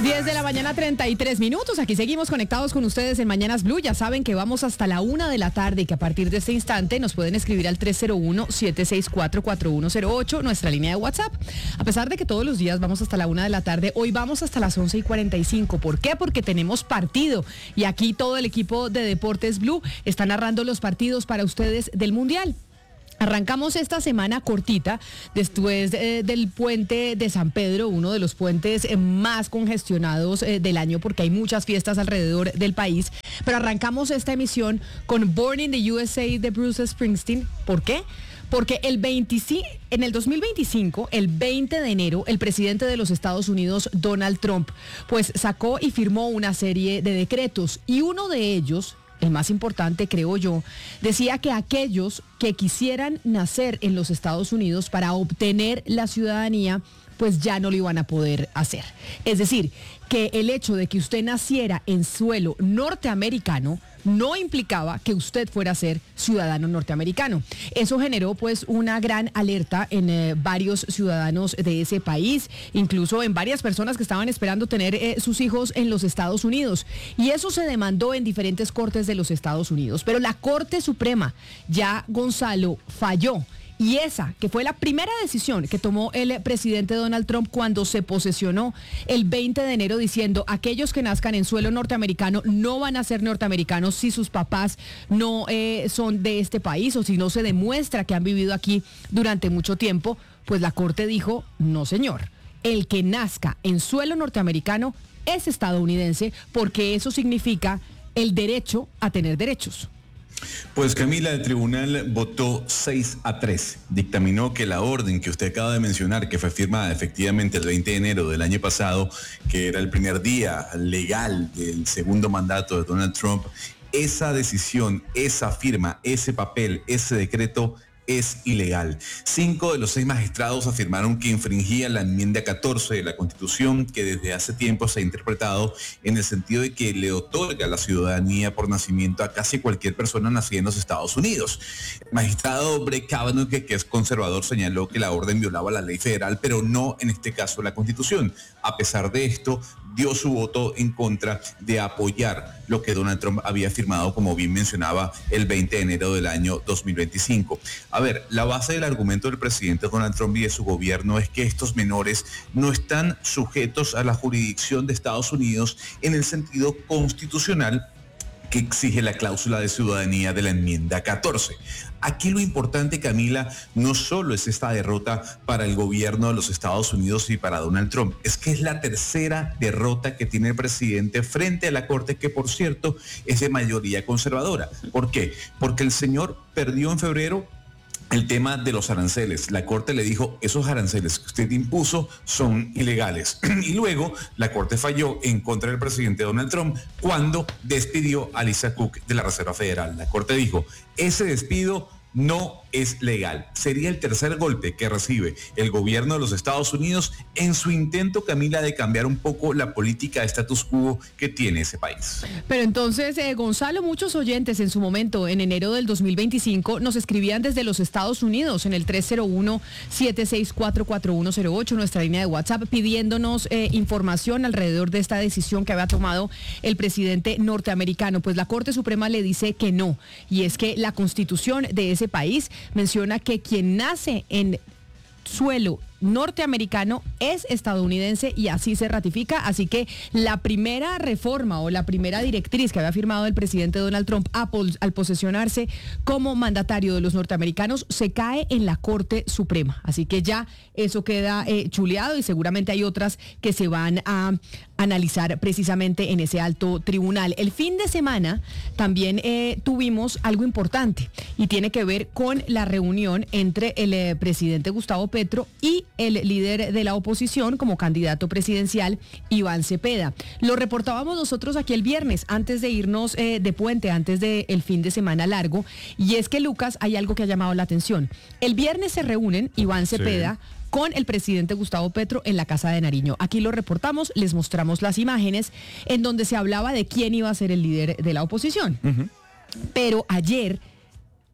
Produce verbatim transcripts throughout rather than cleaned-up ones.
diez de la mañana, treinta y tres minutos. Aquí seguimos conectados con ustedes en Mañanas Blue. Ya saben que vamos hasta la una de la tarde y que a partir de este instante nos pueden escribir al tres cero uno, siete seis cuatro, cuatro uno cero ocho, nuestra línea de WhatsApp. A pesar de que todos los días vamos hasta la una de la tarde, hoy vamos hasta las once y cuarenta y cinco. ¿Por qué? Porque tenemos partido. Y aquí todo el equipo de Deportes Blue está narrando los partidos para ustedes del Mundial. Arrancamos esta semana cortita después eh, del puente de San Pedro, uno de los puentes eh, más congestionados eh, del año porque hay muchas fiestas alrededor del país. Pero arrancamos esta emisión con Born in the U S A de Bruce Springsteen. ¿Por qué? Porque el veinticinco, en el dos mil veinticinco, el veinte de enero, el presidente de los Estados Unidos, Donald Trump, pues sacó y firmó una serie de decretos y uno de ellos, el más importante, creo yo, decía que aquellos que quisieran nacer en los Estados Unidos para obtener la ciudadanía, pues ya no lo iban a poder hacer. Es decir, que el hecho de que usted naciera en suelo norteamericano no implicaba que usted fuera a ser ciudadano norteamericano. Eso generó pues una gran alerta en eh, varios ciudadanos de ese país, incluso en varias personas que estaban esperando tener eh, sus hijos en los Estados Unidos. Y eso se demandó en diferentes cortes de los Estados Unidos. Pero la Corte Suprema, ya Gonzalo, falló. Y esa, que fue la primera decisión que tomó el presidente Donald Trump cuando se posesionó el veinte de enero diciendo aquellos que nazcan en suelo norteamericano no van a ser norteamericanos si sus papás no eh, son de este país o si no se demuestra que han vivido aquí durante mucho tiempo, pues la Corte dijo, no señor, el que nazca en suelo norteamericano es estadounidense porque eso significa el derecho a tener derechos. Pues Camila, el tribunal votó seis a tres. Dictaminó que la orden que usted acaba de mencionar, que fue firmada efectivamente el veinte de enero del año pasado, que era el primer día legal del segundo mandato de Donald Trump, esa decisión, esa firma, ese papel, ese decreto es ilegal. Cinco de los seis magistrados afirmaron que infringía la enmienda catorce de la Constitución, que desde hace tiempo se ha interpretado en el sentido de que le otorga la ciudadanía por nacimiento a casi cualquier persona nacida en los Estados Unidos. El magistrado Brett Kavanaugh, que, que es conservador, señaló que la orden violaba la ley federal, pero no en este caso la Constitución. A pesar de esto, dio su voto en contra de apoyar lo que Donald Trump había firmado, como bien mencionaba, el veinte de enero del año dos mil veinticinco. A ver, la base del argumento del presidente Donald Trump y de su gobierno es que estos menores no están sujetos a la jurisdicción de Estados Unidos en el sentido constitucional que exige la cláusula de ciudadanía de la enmienda catorce. Aquí lo importante, Camila, no solo es esta derrota para el gobierno de los Estados Unidos y para Donald Trump, es que es la tercera derrota que tiene el presidente frente a la Corte, que por cierto es de mayoría conservadora. ¿Por qué? Porque el señor perdió en febrero el tema de los aranceles. La Corte le dijo, esos aranceles que usted impuso son ilegales. Y luego la Corte falló en contra del presidente Donald Trump cuando despidió a Lisa Cook de la Reserva Federal. La Corte dijo, ese despido no es legal. Sería el tercer golpe que recibe el gobierno de los Estados Unidos en su intento, Camila, de cambiar un poco la política de status quo que tiene ese país. Pero entonces, eh, Gonzalo, muchos oyentes en su momento, en enero del dos mil veinticinco, nos escribían desde los Estados Unidos en el tres cero uno, siete seis cuatro, cuatro uno cero ocho, nuestra línea de WhatsApp, pidiéndonos eh, información alrededor de esta decisión que había tomado el presidente norteamericano. Pues la Corte Suprema le dice que no, y es que la Constitución de ese país menciona que quien nace en suelo norteamericano es estadounidense y así se ratifica. Así que la primera reforma o la primera directriz que había firmado el presidente Donald Trump al posesionarse como mandatario de los norteamericanos se cae en la Corte Suprema. Así que ya eso queda eh, chuleado y seguramente hay otras que se van a analizar precisamente en ese alto tribunal. El fin de semana también eh, tuvimos algo importante y tiene que ver con la reunión entre el eh, presidente Gustavo Petro y el líder de la oposición como candidato presidencial, Iván Cepeda. Lo reportábamos nosotros aquí el viernes, antes de irnos eh, de puente, antes del fin de semana largo, y es que, Lucas, hay algo que ha llamado la atención. El viernes se reúnen Iván Cepeda sí. con el presidente Gustavo Petro en la Casa de Nariño. Aquí lo reportamos, les mostramos las imágenes en donde se hablaba de quién iba a ser el líder de la oposición. Uh-huh. Pero ayer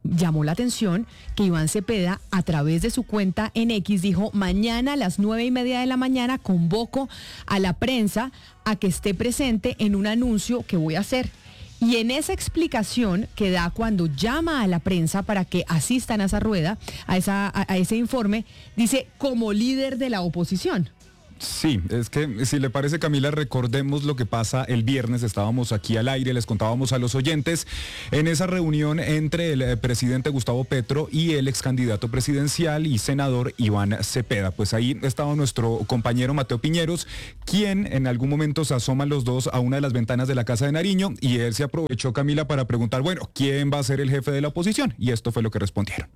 llamó la atención que Iván Cepeda, a través de su cuenta en X, dijo: mañana a las nueve y media de la mañana convoco a la prensa a que esté presente en un anuncio que voy a hacer. Y en esa explicación que da cuando llama a la prensa para que asistan a esa rueda, a, esa, a, a ese informe, dice: como líder de la oposición. Sí, es que si le parece, Camila, recordemos lo que pasa el viernes. Estábamos aquí al aire, les contábamos a los oyentes en esa reunión entre el eh, presidente Gustavo Petro y el ex candidato presidencial y senador Iván Cepeda. Pues ahí estaba nuestro compañero Mateo Piñeros, quien en algún momento se asoman los dos a una de las ventanas de la Casa de Nariño, y él se aprovechó, Camila, para preguntar, bueno, ¿quién va a ser el jefe de la oposición? Y esto fue lo que respondieron.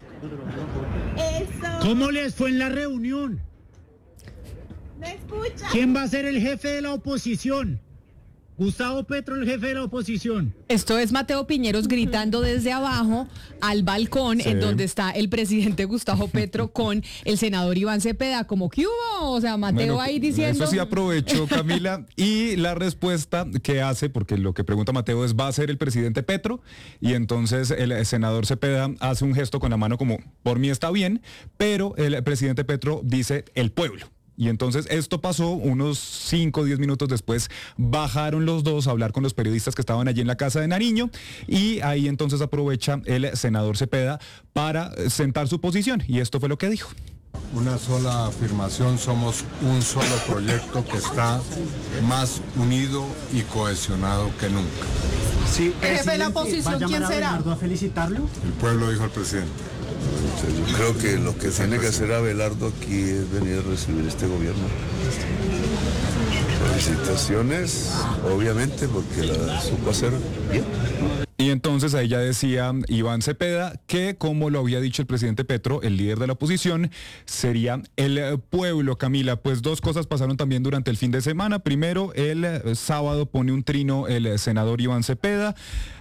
¿Cómo les fue en la reunión? ¿Me escucha? ¿Quién va a ser el jefe de la oposición? Gustavo Petro, el jefe de la oposición. Esto es Mateo Piñeros gritando desde abajo al balcón, sí, en donde está el presidente Gustavo Petro con el senador Iván Cepeda, como que hubo, o sea, Mateo bueno, ahí diciendo... Eso sí aprovechó, Camila, y la respuesta que hace, porque lo que pregunta Mateo es, ¿va a ser el presidente Petro? Y entonces el senador Cepeda hace un gesto con la mano como, por mí está bien, pero el presidente Petro dice, el pueblo. Y entonces esto pasó, unos cinco o diez minutos después bajaron los dos a hablar con los periodistas que estaban allí en la Casa de Nariño, y ahí entonces aprovecha el senador Cepeda para sentar su posición, y esto fue lo que dijo. Una sola afirmación: somos un solo proyecto que está más unido y cohesionado que nunca. Sí, el jefe de la oposición, ¿quién será? ¿A felicitarlo? El pueblo, dijo el presidente. Yo creo que lo que tiene que hacer Abelardo aquí es venir a recibir este gobierno. Felicitaciones, obviamente, porque la supo hacer bien, ¿no? Y entonces ahí ya decía Iván Cepeda que, como lo había dicho el presidente Petro, el líder de la oposición sería el pueblo, Camila. Pues dos cosas pasaron también durante el fin de semana. Primero, el sábado pone un trino el senador Iván Cepeda,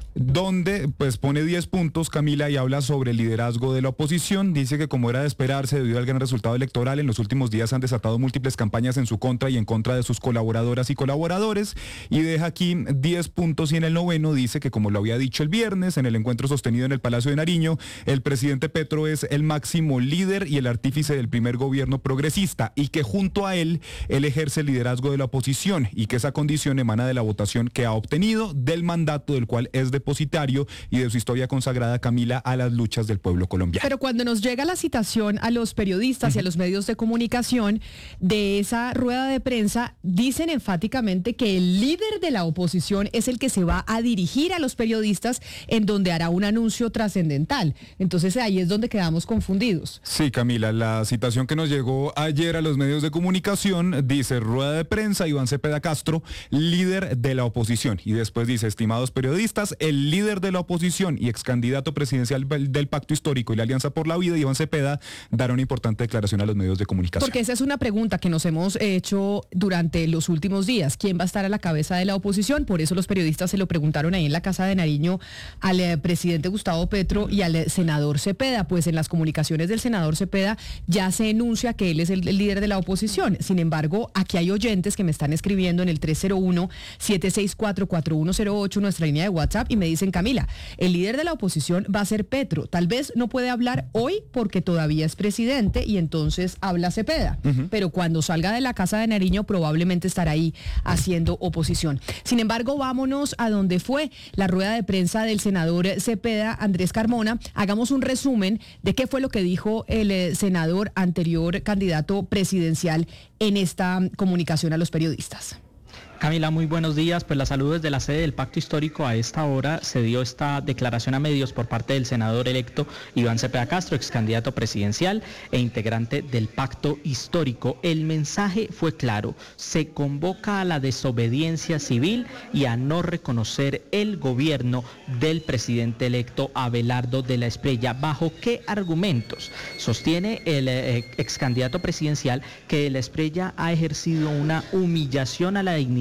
donde pues pone diez puntos, Camila, y habla sobre el liderazgo de la oposición. Dice que, como era de esperarse debido al gran resultado electoral, en los últimos días han desatado múltiples campañas en su contra y en contra de sus colaboradoras y colaboradores, y deja aquí diez puntos, y en el noveno dice que, como lo había dicho el viernes en el encuentro sostenido en el Palacio de Nariño, el presidente Petro es el máximo líder y el artífice del primer gobierno progresista, y que junto a él, él ejerce el liderazgo de la oposición, y que esa condición emana de la votación que ha obtenido, del mandato del cual es de depositario y de su historia consagrada, Camila, a las luchas del pueblo colombiano. Pero cuando nos llega la citación a los periodistas uh-huh. y a los medios de comunicación de esa rueda de prensa, dicen enfáticamente que el líder de la oposición es el que se va a dirigir a los periodistas, en donde hará un anuncio trascendental. Entonces ahí es donde quedamos confundidos. Sí, Camila, la citación que nos llegó ayer a los medios de comunicación dice: rueda de prensa, Iván Cepeda Castro, líder de la oposición. Y después dice: estimados periodistas, el líder de la oposición y ex candidato presidencial del Pacto Histórico y la Alianza por la Vida, Iván Cepeda, dará una importante declaración a los medios de comunicación. Porque esa es una pregunta que nos hemos hecho durante los últimos días. ¿Quién va a estar a la cabeza de la oposición? Por eso los periodistas se lo preguntaron ahí en la Casa de Nariño al eh, presidente Gustavo Petro y al eh, senador Cepeda. Pues en las comunicaciones del senador Cepeda ya se enuncia que él es el, el líder de la oposición. Sin embargo, aquí hay oyentes que me están escribiendo en el tres cero uno, siete seis cuatro, cuatro uno cero ocho, nuestra línea de WhatsApp, y me dicen: Camila, el líder de la oposición va a ser Petro. Tal vez no puede hablar hoy porque todavía es presidente, y entonces habla Cepeda. Uh-huh. Pero cuando salga de la Casa de Nariño probablemente estará ahí haciendo oposición. Sin embargo, vámonos a donde fue la rueda de prensa del senador Cepeda, Andrés Carmona. Hagamos un resumen de qué fue lo que dijo el eh, senador anterior candidato presidencial en esta comunicación a los periodistas. Camila, muy buenos días. Pues la salud desde la sede del Pacto Histórico. A esta hora se dio esta declaración a medios por parte del senador electo Iván Cepeda Castro, ex candidato presidencial e integrante del Pacto Histórico. El mensaje fue claro: se convoca a la desobediencia civil y a no reconocer el gobierno del presidente electo Abelardo de la Espriella. ¿Bajo qué argumentos? Sostiene el eh, ex candidato presidencial que de la Espriella ha ejercido una humillación a la dignidad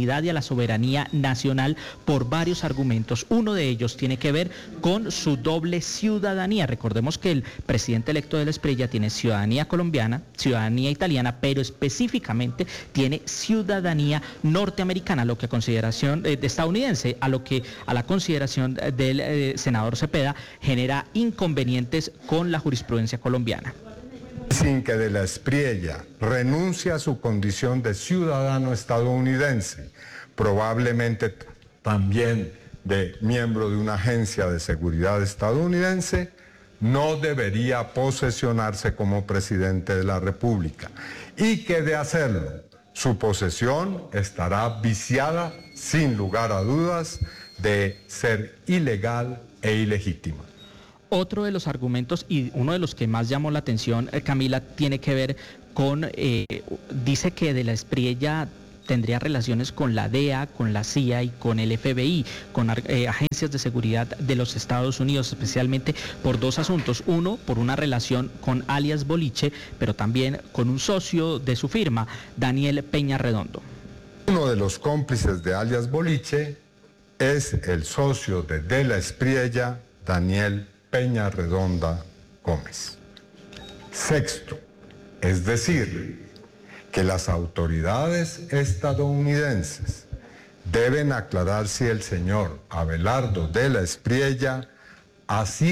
identidad y a la soberanía nacional por varios argumentos. Uno de ellos tiene que ver con su doble ciudadanía. Recordemos que el presidente electo de la Espriella tiene ciudadanía colombiana, ciudadanía italiana, pero específicamente tiene ciudadanía norteamericana, lo que a consideración eh, de estadounidense, a lo que a la consideración del eh, senador Cepeda genera inconvenientes con la jurisprudencia colombiana. Sin que de la Espriella renuncie a su condición de ciudadano estadounidense, probablemente también de miembro de una agencia de seguridad estadounidense, no debería posesionarse como presidente de la República, y que de hacerlo, su posesión estará viciada, sin lugar a dudas, de ser ilegal e ilegítima. Otro de los argumentos y uno de los que más llamó la atención, eh, Camila, tiene que ver con, eh, dice que de la Espriella tendría relaciones con la D E A, con la C I A y con el F B I, con eh, agencias de seguridad de los Estados Unidos, especialmente por dos asuntos. Uno, por una relación con alias Boliche, pero también con un socio de su firma, Daniel Peña Redondo. Uno de los cómplices de alias Boliche es el socio de De la Espriella, Daniel Peña Redonda Gómez. Sexto, es decir, que las autoridades estadounidenses deben aclarar si el señor Abelardo de la Espriella así